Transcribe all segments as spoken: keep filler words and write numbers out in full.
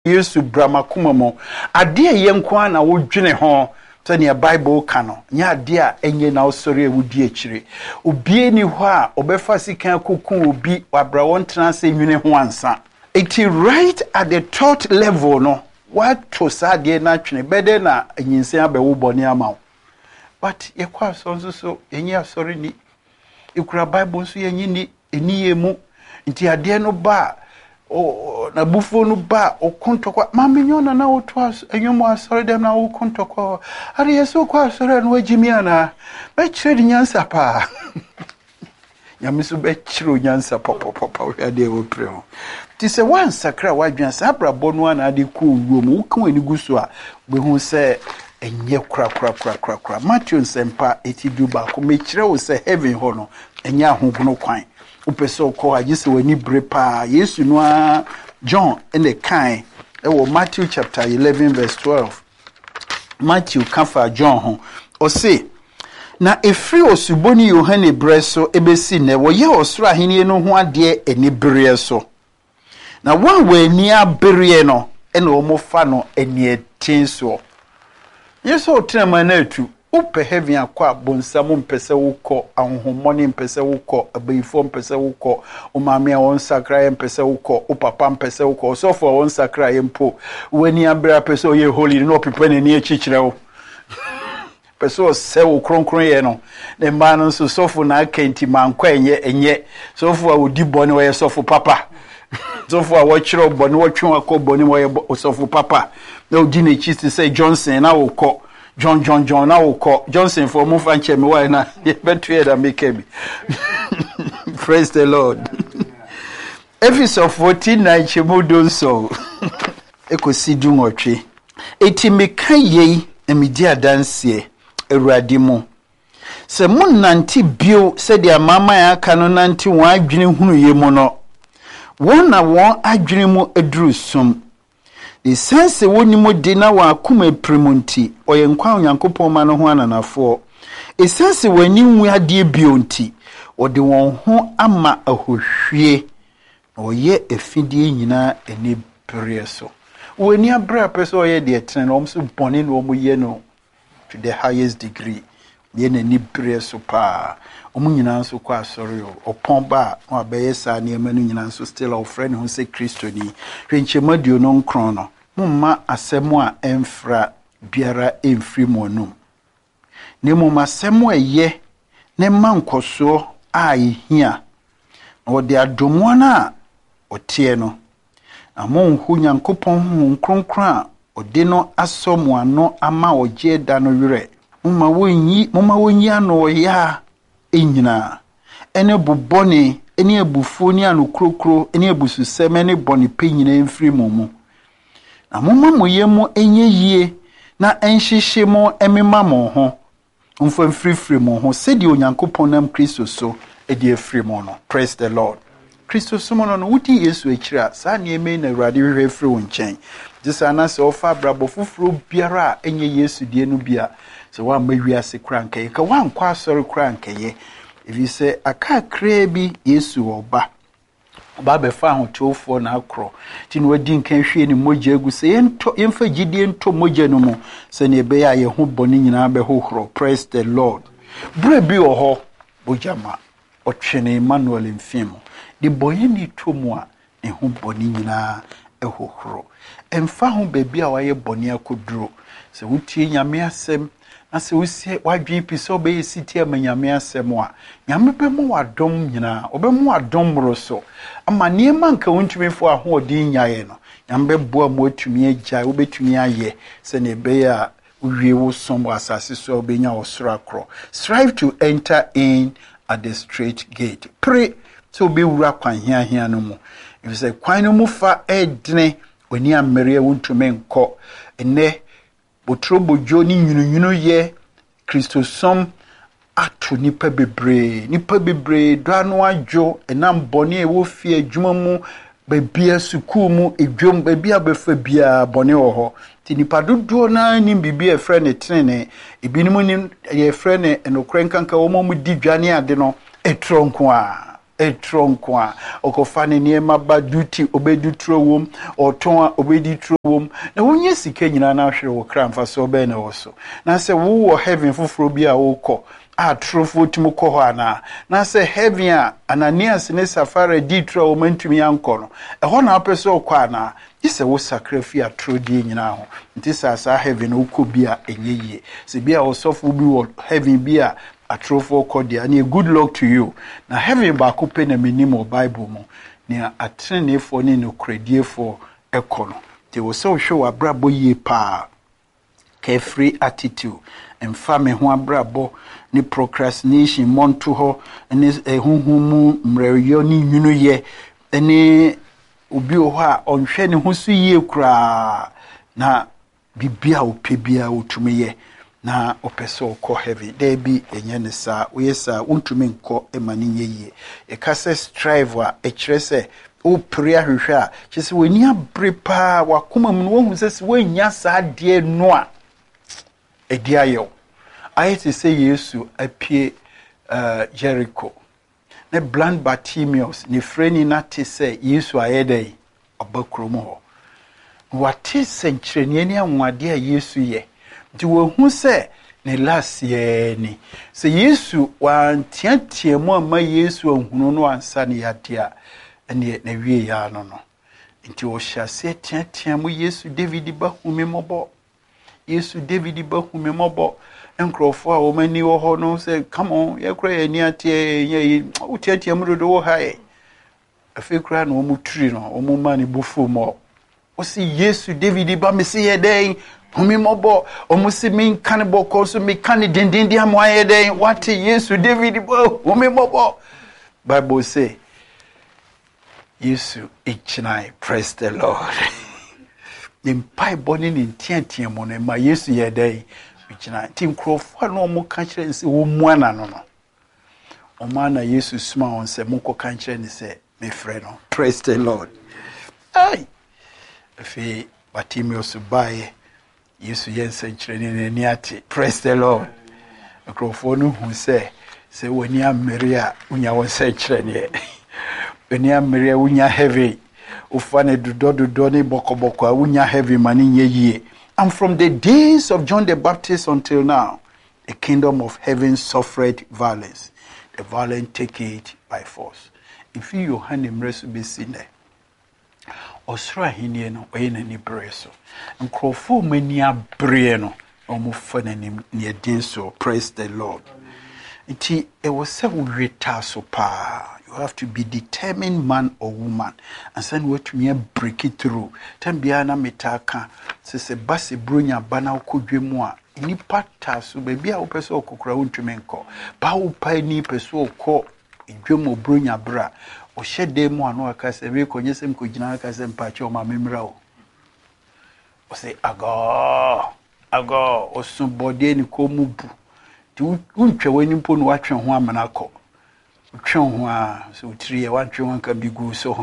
Yesu brama kumamo ade ye nkwa na wodwene ho so ne Bible ka no nya ade a enye na osori ewudi akire obie ni ho a obefa sika kokun obi wabra won transe nwene ho ansa it is right at the third level no what to sade na twene bede na anyinsen abewo bone ama but ye kwa so so so enye asori ni ikura Bible so yenyi ni eniye mu nti ade no ba o na bufo no ba okontokwa mamenyona na wotwa enyomo asori dem na okontokwa ari yeso kwa asori no wagimi ana be kire nyansa pa nyamiso be kire nyansa pop pop pop ade wo preo ti se wan sakra wadwan sa brabo no ana ade ku wuom wokan ani guso a be hu se enye kra kra kra kra kra Matthew sempa etidu ba ko me kire wo se heaven ho no enye ahogono kwan upeso ko agise wani brepa Yesu no John in the kind e wo Matthew chapter eleven verse twelve Matthew kafa John ho o say na efri osuboni Yohane breso ebesi ne wo ye osoro ahenie no ho ade eni bere so na wan we ni abere no e na omo fa no eni etin so Yesu otrema na atu upe heaven akwa bonsamu mpese wuko ahomoni mpese wuko abeifo mpese wuko umame won sakra mpese wuko upapa mpese wuko sofo won sakra yempo weni abra pese oye holy no pepene ni echichire wo pese o se wo kronkron ye no ne ma no so sofo na akenti mankwa enye enye sofo a odi bone wo ye sofo papa sofo a wo chiro bone wo twen akobone wo ye sofo papa na odi na echi say Johnson na wo ko John John John na woko Johnson for move and chemi why na better hear than make me. Praise the Lord. Episode fourteen na chemo don so. Ekosi dun otwe. Eti meka yei emidia danse Awurade mu. Se mun nanti bio se dia mama ya aka no nanti won adwene hunu ye mu no. Won na won adwene mu eduru sum. The sense woni mo de na wa akuma premonti oyenkwa onyankopon ma no ho ananafo e sense wani nwu ade bionti ode won ho ama ahohwie oye efidie nyina eni bere so wani abra peso oye de tren no so bone no mo ye no to the highest degree ye na ni bere so pa omu nyina so kwa asori opon ba no abeye sa ne ma no nyina so still our friend who say Christo ni hwenchemadio no nkron no mumma asemu a emfra biara emfri monum ne mumma asemu eye ne mankoso a ehia o de adomo na otie no amon hu nyankopon hu nkronkron o de no asomu ano ama oje da no were mumma wonyi mumma wonyi ano ya enyina ene bubone ene abufu ni anokrokro ene abususem ene bone penyina emfri momu na mumma moyemu enye yie na enhyehye mo emema mo ho mfo frifri mo ho sedi onyankopon nam Kristo so edi afri mo no. Praise the Lord. Kristo so mo no wuti Yesu akira sa ne eme na Awurade hwehwe fri wo nchen disa na se ofa brabo fufuro biara enye Yesu die no bia se wa mawiase krankaye ka wa nkwa asori krankaye if you say aka krebi Yesu oba ba be fa hotofo na akro ti no wadi nkan hwie ni moja egu se yento yemfa gidie nto moja no mu se ne be ya ye ho boni nyina be hohoro. Praise the Lord. Bre bi oho bojama otwene Emmanuel mfimo de boye ni tomu a ne ho boni nyina ehohoro emfa ho bebi a waye boni akoduro se wutie nyame asem na se wusie wadwe piso be siti amanyame asem a nyame be mu wadom nyina obemu wadom roso ama niema nka wontumi aho odin nyaye no nyame boa mu atumi agya obetumi aye se ne be ya uwie wo sombo asase so obenya osoro akro. Strive to enter in at the straight gate. Pray so be wura kwan hia hia no mu if say kwan no mu fa edne oni amere wontumi nko ene botrobojo ni nyunyunu ye Kristo som ato nipa bebre nipa bebre do anu adwo enam bone e wo fie adwuma mu babia suku mu edwom babia befa bia bone wo ho ti nipa dodo na ni bibia efre ne trene ebinim ni ye efre ne enokren kanka wo mu di dwane ade no etronko a Etronkwa, Okofani niema ba duty, obedu trowum, or tonwa obedi trowum. Na unye sike nyina na hwe wo kra mfa so be na wo so. Na se wo wo heaven fufuro bi a wo kɔ. A trofo timu kɔ hɔ ana. Na se heaven a Ananias ne Safara di tro wo mantumi ankɔ no. Ɛhɔ na apɛ so kɔ ana. Ise wo sacrifice a tro di nyina ho. Nti sa sa heaven wo kɔ bi a enye yie. Se bi a wo sɔfo bi wo heaven bi a atrofo kɔ dia na good luck to you. Na heaven ba ko pe na minimo Bible mu. Na atrenefo ne no krediefo ɛkɔ no. Ti wo so hwe wa brabo yie pa. Carefree attitude. Emfa me ho abrabo ni procrastination monto ho ne ehunhumu mreyo ni nwunu ye ene obi o ho a onhwe ne ho so yie kura na bibia opebia otumeye na opeso ko heavy there be enye ne sa we sa untumi nko emani nyeye e kase strive a e kire se o pre ahwehwe a kyese wani abre pa wakoma mu no wo hu se wanya sa de no a edi ayo I to say Yesu apie uh, Jericho. Ne blind Bartimaeus ne freni na te say Yesu ayedai obakromo ho. Wate senkyerene ne anwade a Yesu ye. Nti wo hu se ne last ye ni. Se Yesu wantiatia mu ama Yesu ahunu no ansa ne yade a ene na wie ya no no. Nti wo hyase tiatia mu Yesu David ba humi mobo. Yesu David ba humi mobo. Enkrofo a omani wo ho no say come on ye kra ye ni atie ye utiatie mu do wo ha e afi kra no mu turi no o mu mani bufu mo o si Yesu David ba me se ye den humi mobo o mu si min kan bo ko so mi kan dindin dia mo ye den what Yesu David ba humi mobo Bible say Yesu ichnai praise the Lord in pai boni ni tiatie mo no ma Yesu ye den China team crofo no mo ka kire nse wo muana no no o ma na Yesu suma on se mo ko ka kire ni se me frɛ no praise the Lord ai afi Bartimaeus bae Yesu yense kire ni ni ate praise the Lord crofo no hu se se woni amere a unya won se kire ni woni amere a unya heavy ufane dudodo ni bokoboko a unya heavy mani nyeyie. And from the days of John the Baptist until now, the kingdom of heaven suffered violence. The violent take it by force. If you hand him rest be seen there. Osra hini no oyena ni breso. Nkrofo mani abre no omo fa nanim ne din so praise the Lord. Iti e was say we so pa. You have to be determined man or woman and send what to me break it through. Tembiana metaka se se basi brunya bana okudwemu a nipa taso baby a wopese okokora wontweme nko ba wo pa ni pese okọ edwemu brunya bra o hyede mu ano aka se we konyesem kogina aka se mpache o ma memra o o se ago ago o sun body ni ko mu bu ti untwe wani mpo no watwe ho amana akọ utwe ho a so tiri e watwe ho ka bigu so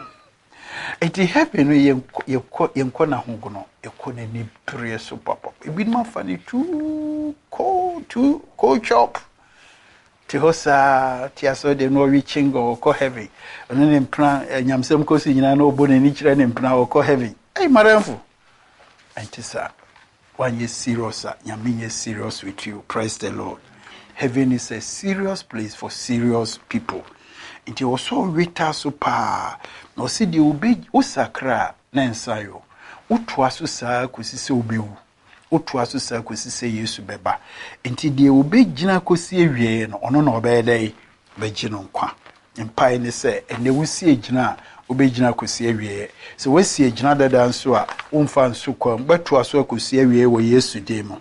eti happen ye ye ye na ho gono ekọ na ni pere so papa ebi ma fa ni tu ko tu ko chop ti hosa ti aso de no reaching go ko heavy ono ne plan nyamsem ko si nyina na obo na ni kire ne plan ko heavy ai maramfo antisa when you serious nyame is serious with you praise the Lord. Heaven is a serious place for serious people. It also wita so pa no see the obi osakra na ensayo utwa so saa kosise obewu utwa so saa kosise Yesu beba enti de obi gina kosi ewie no ono na obedai be gino nkwa empai ne se ene wusi egina obi gina kosi ewie so wasi egina dada nso a umfa nso kwa beto aso kosi ewie wo Yesu demo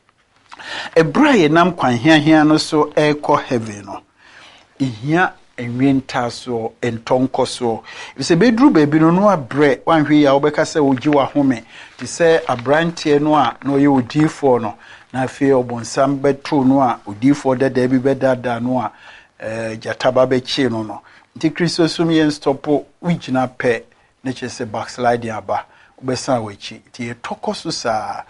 ebraye nam kwan hia hia no so eko heaven no ihia enwenta so entonko so se bedru baby no no abre wanhwe ya obeka se ogi wa home ti se abrantie no a no ye odifo no na afi obonsam betu no a odifo dada bi bedada no a eh jataba be chi no no nti Kristo sum yen stopo wigina pe ne chese backslide aba obesa wachi ti etoko so sa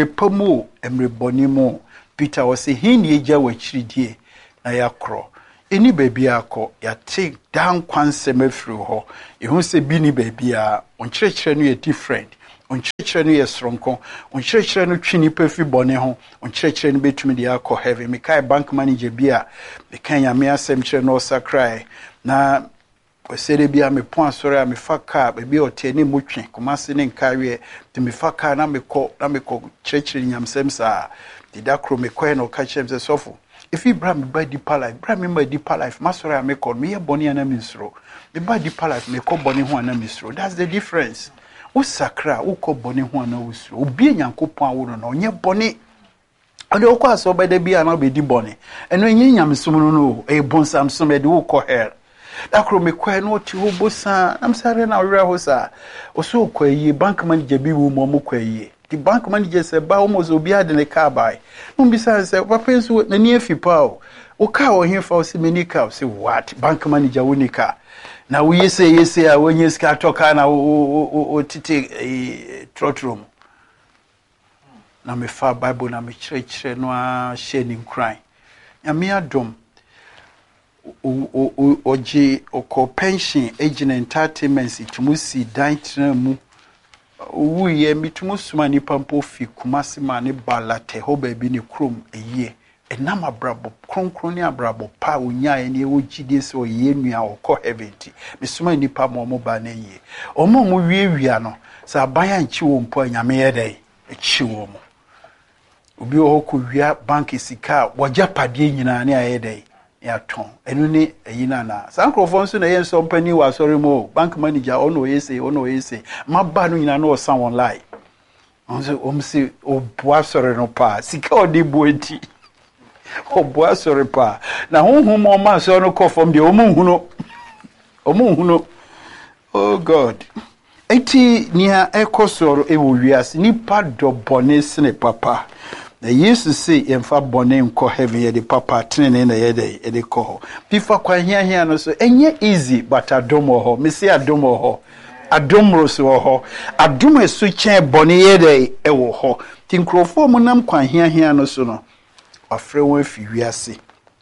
emrepamu emrebonimo Peter was a hin ye ja wachiridie na yakro Any baby ako ya take down kwansem afiri ho. Ehun se bi ni baby a on kyerɛkyerɛ no yɛ different. On kyerɛkyerɛ no yɛ soronko. On kyerɛkyerɛ no twi nipa fi bɔne ho. On kyerɛkyerɛ no betumi de akɔ heaven. Me kai bank manager bi a me kan ya me asɛm kyerɛ no sakrai na osere bi a me pon asɔre a me fa car baby ɔte ne motwe komase ne nkawe te me fa car na me kɔ na me kɔ kyerɛkyerɛ nyamsɛm saa de dakro me kɔ na ɔka kyerɛ me sɛ sɔfo if you bring me by deeper life, bring me by deeper life. Masori I make on me a boni and a misro. Me by deeper life, me call boni one and a misro. That's the difference. O sakra, o call boni one and misro. O be yanko pon wono no nye boni. And the okwa so by the be and be di boni. And when you yam sumo no, a bon sam some do call her. That crow me quite no to bosan. I'm sorry now, Rahosa. O so quay ye bank manager be womo quay. The bank manager said, "Ba almost obiad in a car by." No, besides, said, "What pays with the near fipao? O car or here for many cars." Say, "What? Bank manager unica." Now we say, yes, say, when you scar talk, or titi a trot room. Now me far Bible, now me church, no shedding crying. And me a drum. O J or co pension agent entertainment, it must see dine we ye mitumusuma ni pampo fi kumasi mani balate ho baby ni krom eye enam abrabo kronkron ni abrabo pa onya ene wo gide so ye nua okọ heaven ti misuma ni pa mo mo ba na ye omo mo wiewia no sa aban anchi wo mpo anyame ye dai echi wo mo obi o ko wia bank sika wogya pade nyina ne aye dai ya ton enu ni eyina na sankrofo nso na ye nso mpani wa sorry mo bank manager ono yese ono yese maba no nyina na o san online onse omsi oboa sorry no pa sika odi boeti oboa sorry pa na honhum mo ma so no kofom de omunhuno omunhuno oh god eti nia ekosoro ewo wiase ni pado bone sene papa. The used to say, "In fact, bonnet ko heavy the papa training the yede e de ko." Before kwa here here no so enye easy but adomo ho. Me say adomo ho. Adomro so ho. Adom so chen bonnet yede e wo ho. Tin krofo mo nam kwa here here no so no. Afre won fi wiase.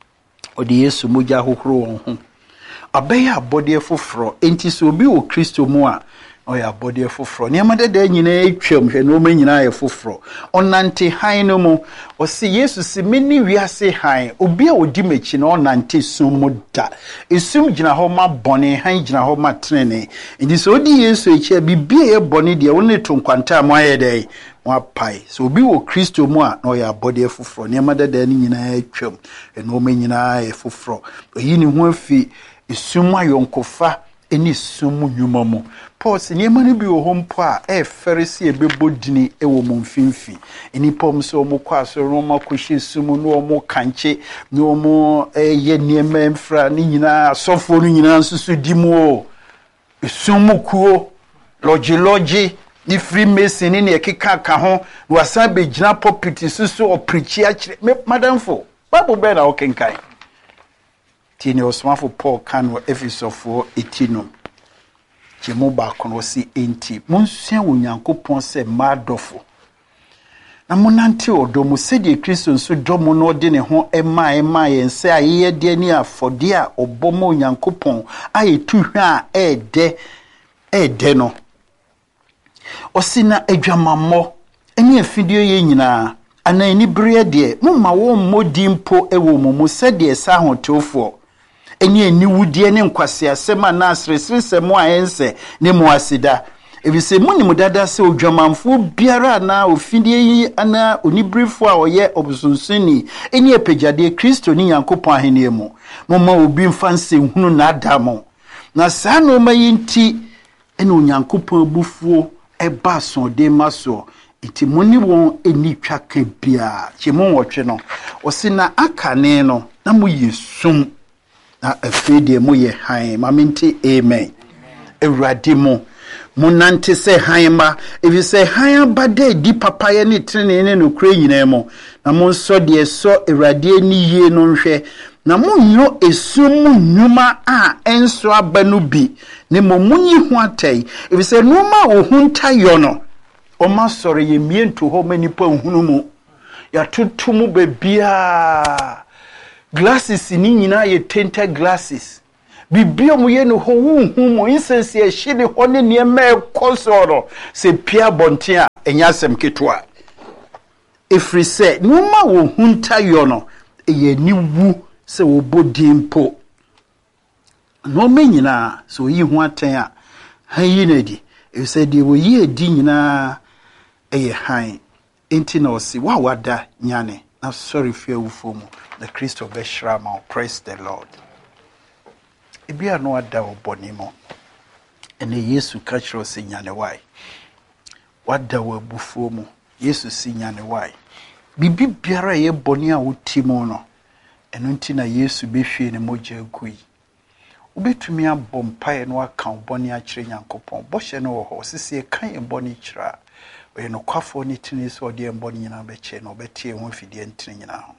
Odi Yesu moja hohoro won ho. Abeya abode foforo enti so obi wo Kristo mu a oya body foforo niam de de nyina etwam hwe no ma nyina ye foforo onante han no mu o se Yesu se meni wiase han obi a odi machi na onante sum da esum gina ho ma bone han gina ho ma trene ndi so odi Yesu echi bibie ye bone de woni to nkwanta mo aye de wa pai so obi wo Kristo mu a na oya body foforo niam de de nyina etwam e no ma nyina ye foforo oyi ni ho afi esum ayonkofa eni sum nyuma mu Paul se niema no bi wo ho mpo a e ferisi ebebodini e wo mfimfi eni pom so mo kwa so no makohye sum no mo kanche no mo ye niema mfra ni nyina asofo no nyina nsusu di mu o sum kuo logi logi ni free mason ni ekeka ka ho wasa be gina pulpit susu o preach a kire madam fo Bible be na o kenkai tini osmafo Paul kan wo Efesofo eighteen Chemo ba kono si enti monsua wonyankopon se madofo na monante odomo sedi Kristo nso domo no de ne ho ema ema yense aye de ni afode a obomo onyankopon aye tuhwe a ede ede no osina adwamammo eni afidie ye nyina ana eni bere de mumma wo mmodi mpo ewo mumu sedi esa hotofo eni eni wudie ne nkwase asema na asresre semo ayense ne mo asida ebise muni mudada se odwamanfo biara na ofidie yi ana onibrifo a oye obusunsuni eni epejade Kristo ni Yankopon ahene mu momma obi mfanse hunu na adamo na saa no mayinti eni Onyankopon bufuo eba so de maso iti muni won eni twaka bia chemo wotwe no osina akane no na mo yesum na afide mo ye han maminti amen ewrade mo munante se han ma evi se han bade di papa ye ne trene ne no kure nyina mo na mo so de so ewrade ni ye no nhwe na mo nyo esum nyuma a enso abanu bi ne mo munyi ho atai evi se no ma ohunta yo no o ma sore ye miento ho manipa hunu mu ya tutumu bebia glasses ni nyina ye tinted glasses bibia mu ye no ho hu mo insense ye hye ho ne ne ma ekosoro se pia bonte a enya asem ketwa efri se no ma wo hunta yo no ye ni wu se wo bodimpo no me nyina so yi ho aten a han yi na di e se di wo yi edi nyina eye han enti na o si wa wada nyane na sorry fear wu fomu the Christ of Beshrama. Praise the Lord. Ebia no ada obonimo. Ene Yesu kachro se nyane wai. Wada wa bufuo mu. Yesu si nyane wai. Bibi biara ye boni a wotimo no. Eno nti na Yesu behwe ne mogya agui. Ubetumi abɔ mpae no aka boni a kyerɛ Nyankopɔn. Bɔhye no wɔ hɔ. Sisi kan ye boni kyerɛ. Oye no kwafo ni tini so de boni nyina bɛkyɛ no bɛtie ho fidie ntini nyina ho.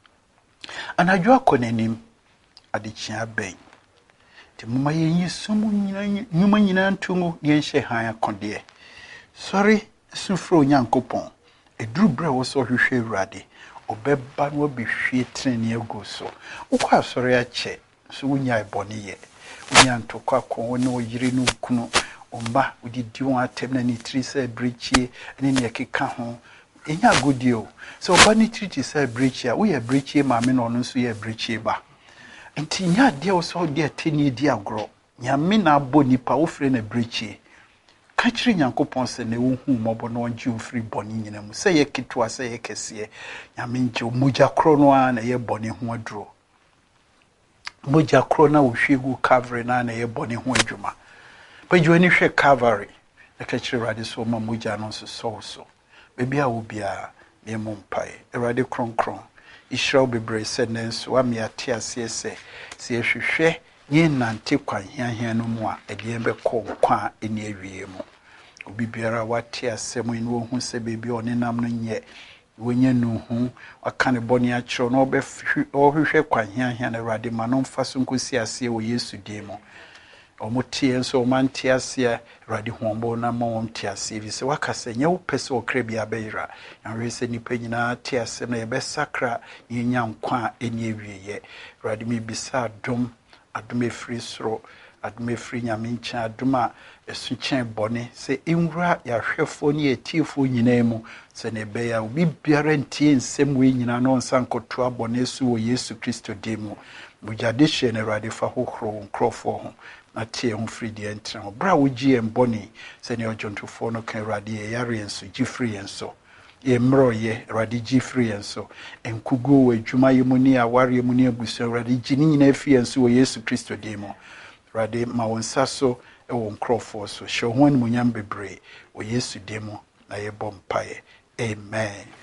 Anadwo akonanim adechia ben te mama yenyi sumu nyina nyuma nyina ntungu yenhye han akode sorry sufro Nyankopɔn eduru bre wo so hwehwe Awurade obeba no behwie trene agu so ukwa asɔre akyɛ so wonya ebɔne ye wonya ntokwa akɔ ne oyire no kunu omba udidi won atem na ni tri se brichie ne ne keka ho enya godio so oba ni tri ti se brichie we ye brichie ma me no no so ye brichie ba enti nya de o so de ateni di agro nya me na abo nipa wo fre na brichie ka kire Nyankopɔn se ne wo hu mobo no onje wo fri boni nyina mu se ye kitwa se ye kese nya me nje mogya kro no a na ye boni ho aduro mogya kro na wo hwegu Calvary na na ye boni ho adwuma Pajo ni hwe Calvary na ka kire Awurade so ma mogya no so so so bebi a wo bia me mo mpae Awurade kronkron Israel bebre se nenso wa me ate ase se se ehwehwe nye nante kwan hiahia no mu a ede be kɔ nkwa eni awie mu obi biara wate asem ni wo hu se bebi onenam no nye wonye no hu aka ne bɔne akyerɛ no obɛhwehwɛ kwan hiahia na Awurade ma no mfa so nkosi ase wo Yesu din mu omutie nso omantie ase Awurade hombo na ma won tie ase bi se wakasa nye wo pese okra bia bɛyira anwe se nipa nyina tie ase na yɛbɛsakra yenya nkwa eni awieye Awurade mi bisa adom adom efiri soro adom efiri nyame nkyɛn adom a esu kyɛn bɔne se enwura yahwɛfo ne etiefo nyina mu se ne bɛya obi biara ntie nsɛm we nyina no nsankoto abɔne so wɔ Yesu Kristo din mu bujade hye na Awurade fa hohoro nkrɔfo ho na tie ho firi de entra bra wo gie mbɔne se ne ojontofo no kan Awurade ye yare enso gifiri enso ye mro ye Awurade gifiri enso enkugo wɔ adwuma ye mu ne aware ye mu ne abusu Awurade gini nyina afi enso wɔ Yesu Kristo din mu Awurade ma won saso e won krɔfo so hye ho animunyam bebre wɔ Yesu din mu na ye bɔ mpae amen.